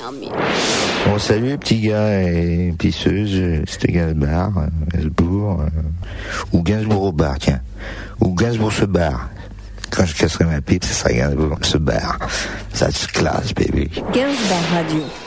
fermier. Bon, salut les petits gars et pisseuses, c'était Gainsbourg, ou Gainsbourg au bar, tiens. Ou Gainsbourg se barre. Quand je casserai ma pipe, ça sera Gainsbourg se barre. Ça se classe, baby. Gainsbourg Radio.